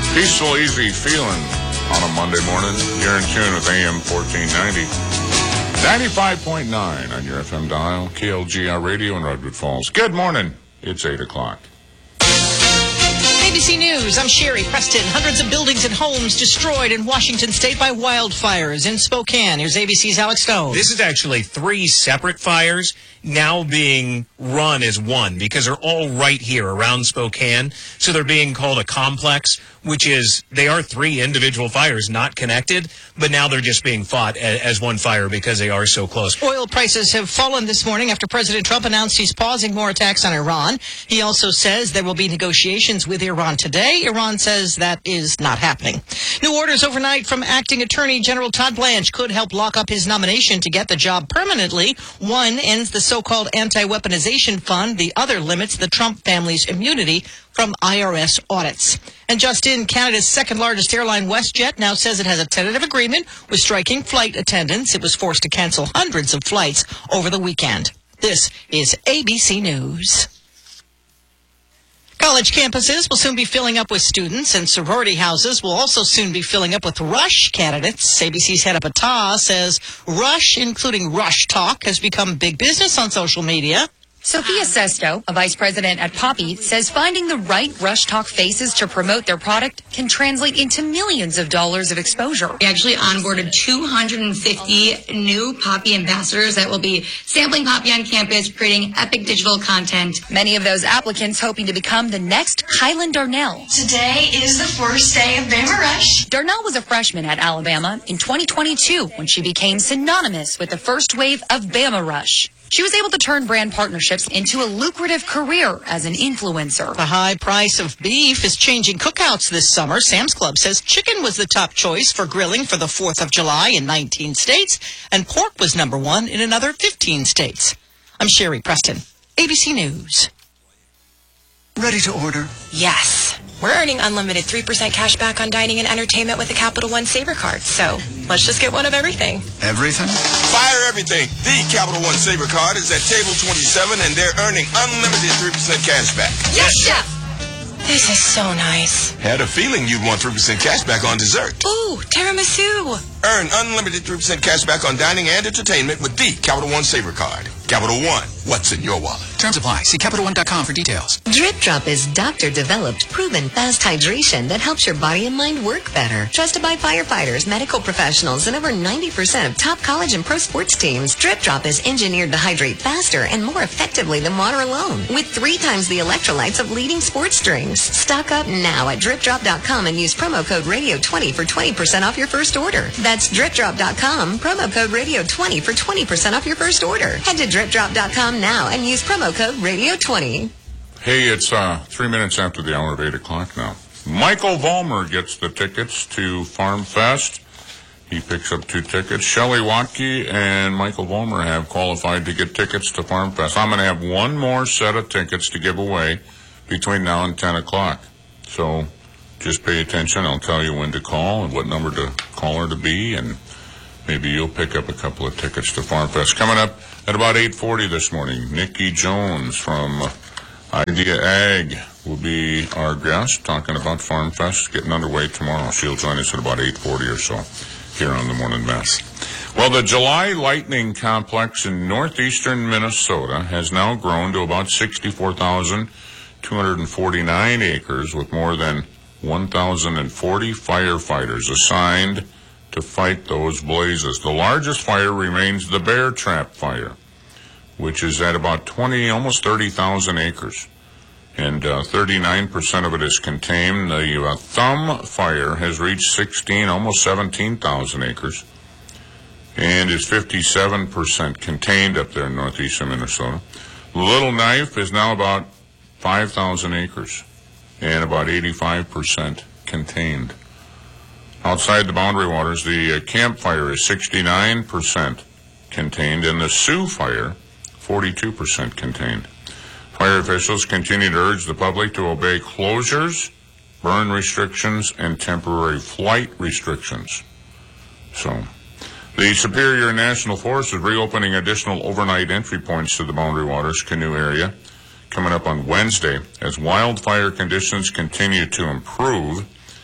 Peaceful, easy feeling on a Monday morning. You're in tune with AM 1490. 95.9 on your FM dial. KLGR Radio in Redwood Falls. Good morning. It's 8 o'clock. ABC News, I'm Sherry Preston. Hundreds of buildings and homes destroyed in Washington State by wildfires in Spokane. Here's ABC's Alex Stone. This is actually 3 separate fires now being run as one because they're all right here around Spokane. So they're being called a complex, which is, they are 3 individual fires, not connected, but now they're just being fought as one fire because they are so close. Oil prices have fallen this morning after President Trump announced he's pausing more attacks on Iran. He also says there will be negotiations with Iran today. Iran says that is not happening. New orders overnight from Acting Attorney General Todd Blanche could help lock up his nomination to get the job permanently. One ends the so-called anti-weaponization fund. The other limits the Trump family's immunity from IRS audits. And just in, Canada's second-largest airline, WestJet, now says it has a tentative agreement with striking flight attendants. It was forced to cancel hundreds of flights over the weekend. This is ABC News. College campuses will soon be filling up with students, and sorority houses will also soon be filling up with Rush candidates. ABC's Hedda Patah says Rush, including Rush Talk, has become big business on social media. Sophia Sesto, a vice president at Poppy, says finding the right Rush Talk faces to promote their product can translate into millions of dollars of exposure. We actually onboarded 250 new Poppy ambassadors that will be sampling Poppy on campus, creating epic digital content. Many of those applicants hoping to become the next Kylan Darnell. Today is the first day of Bama Rush. Darnell was a freshman at Alabama in 2022 when she became synonymous with the first wave of Bama Rush. She was able to turn brand partnerships into a lucrative career as an influencer. The high price of beef is changing cookouts this summer. Sam's Club says chicken was the top choice for grilling for the 4th of July in 19 states, and pork was number 1 in another 15 states. I'm Sherry Preston, ABC News. Ready to order? Yes. We're earning unlimited 3% cash back on dining and entertainment with a Capital One Saver card. So let's just get one of everything. Everything? Fire everything. The Capital One Saver card is at table 27, and they're earning unlimited 3% cash back. Yes, Chef! This is so nice. Had a feeling you'd want 3% cash back on dessert. Ooh, tiramisu. Earn unlimited 3% cash back on dining and entertainment with the Capital One Saver card. Capital One, what's in your wallet? Terms apply. See CapitalOne.com for details. Drip Drop is doctor-developed, proven fast hydration that helps your body and mind work better. Trusted by firefighters, medical professionals, and over 90% of top college and pro sports teams, Drip Drop is engineered to hydrate faster and more effectively than water alone, with 3 times the electrolytes of leading sports drinks. Stock up now at DripDrop.com and use promo code Radio20 for 20% off your first order. That's DripDrop.com, promo code Radio20 for 20% off your first order. Head to DripDrop.com now and use promo code Radio20. Hey, it's 3 minutes after the hour of 8 o'clock now. Michael Vollmer gets the tickets to Farm Fest. He picks up 2 tickets. Shelley Watke and Michael Vollmer have qualified to get tickets to Farm Fest. I'm going to have one more set of tickets to give away between now and 10 o'clock. So just pay attention. I'll tell you when to call and what number to call her to be, and maybe you'll pick up a couple of tickets to Farm Fest. Coming up at about 8:40 this morning, Nikki Jones from Idea Ag will be our guest, talking about Farm Fest getting underway tomorrow. She'll join us at about 8:40 or so here on the Morning Mess. Well, the July Lightning Complex in northeastern Minnesota has now grown to about 64,249 acres with more than 1,040 firefighters assigned to fight those blazes. The largest fire remains the Bear Trap Fire, which is at about almost 30,000 acres. And 39% of it is contained. The Thumb Fire has reached almost 17,000 acres, and is 57% contained up there in northeastern Minnesota. Little Knife is now about 5,000 acres and about 85% contained. Outside the boundary waters, the Camp Fire is 69% contained, and the Sioux Fire, 42% contained. Fire officials continue to urge the public to obey closures, burn restrictions, and temporary flight restrictions. So, the Superior National Forest is reopening additional overnight entry points to the Boundary Waters canoe area coming up on Wednesday as wildfire conditions continue to improve.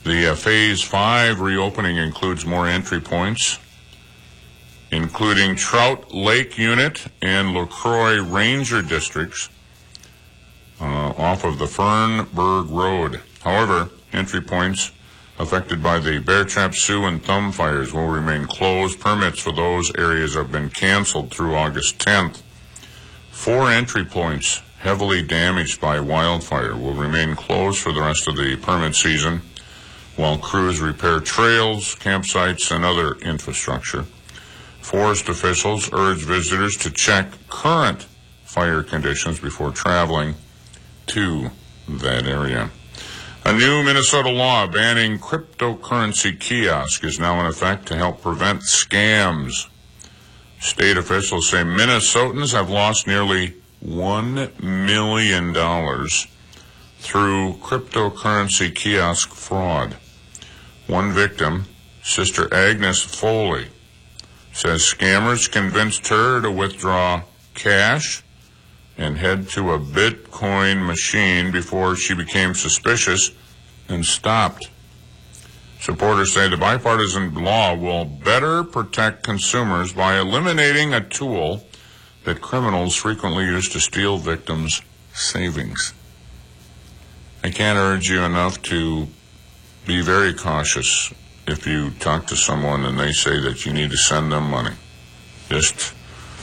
The Phase 5 reopening includes more entry points, including Trout Lake Unit and LaCroix Ranger districts off of the Fernburg Road. However, entry points affected by the Bear Trap, Sioux, and Thumb fires will remain closed. Permits for those areas have been canceled through August 10th. 4 entry points heavily damaged by wildfire will remain closed for the rest of the permit season, while crews repair trails, campsites, and other infrastructure. Forest officials urge visitors to check current fire conditions before traveling to that area. A new Minnesota law banning cryptocurrency kiosks is now in effect to help prevent scams. State officials say Minnesotans have lost nearly $1 million through cryptocurrency kiosk fraud. One victim, Sister Agnes Foley, says scammers convinced her to withdraw cash and head to a Bitcoin machine before she became suspicious and stopped. Supporters say the bipartisan law will better protect consumers by eliminating a tool that criminals frequently use to steal victims' savings. I can't urge you enough to be very cautious if you talk to someone and they say that you need to send them money. Just,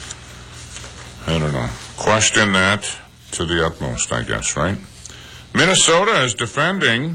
I don't know, question that to the utmost, I guess, right? Minnesota is defending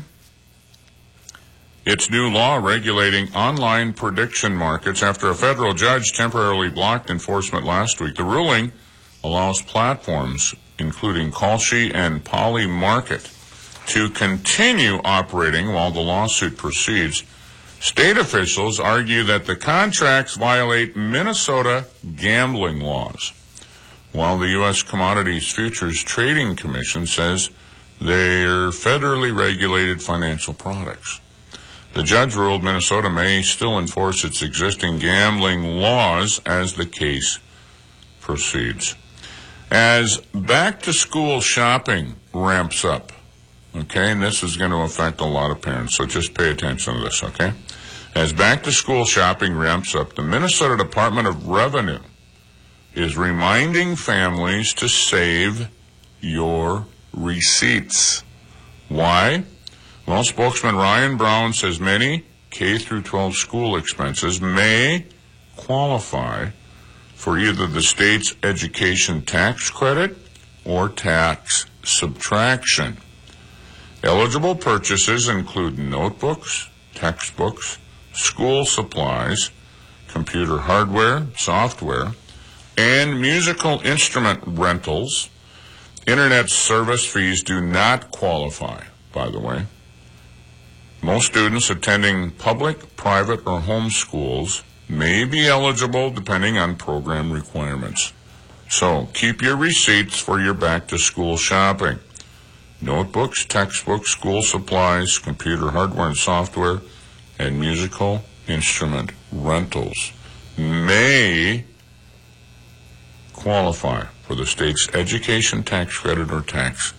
its new law regulating online prediction markets after a federal judge temporarily blocked enforcement last week. The ruling allows platforms, including Kalshi and Polymarket, to continue operating while the lawsuit proceeds. State officials argue that the contracts violate Minnesota gambling laws, while the U.S. Commodities Futures Trading Commission says they're federally regulated financial products. The judge ruled Minnesota may still enforce its existing gambling laws as the case proceeds. As back-to-school shopping ramps up, okay, and this is going to affect a lot of parents, so just pay attention to this, okay? As back-to-school shopping ramps up, the Minnesota Department of Revenue is reminding families to save your receipts. Why? Well, spokesman Ryan Brown says many K-12 school expenses may qualify for either the state's education tax credit or tax subtraction. Eligible purchases include notebooks, textbooks, school supplies, computer hardware, software, and musical instrument rentals. Internet service fees do not qualify, by the way. Most students attending public, private, or home schools may be eligible depending on program requirements. So keep your receipts for your back-to-school shopping. Notebooks, textbooks, school supplies, computer hardware and software, and musical instrument rentals may qualify for the state's education tax credit or tax